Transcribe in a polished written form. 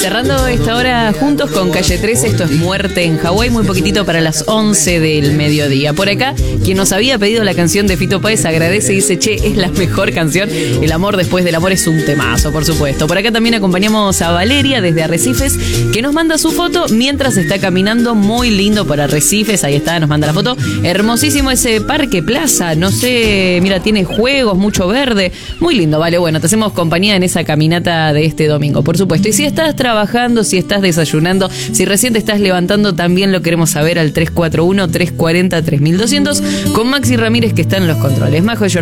Cerrando esta hora juntos con Calle 13, esto es Muerte en Hawái, muy poquitito para las 11 del mediodía. Por acá, quien nos había pedido la canción de Fito Páez agradece y dice, che, es la mejor canción. El amor después del amor es un temazo, por supuesto. Por acá también acompañamos a Valeria desde Arrecifes, que nos manda su foto mientras está caminando, muy lindo por Arrecifes, ahí está, nos manda la foto. Hermosísimo ese parque, plaza, no sé, mira, tiene juegos, mucho verde, muy lindo, vale, bueno, te hacemos compañía en esa caminata de este domingo, por supuesto. Y si estás trabajando, si estás desayunando, si recién te estás levantando, también lo queremos saber al 341-340-3200 con Maxi Ramírez, que está en los controles. Majo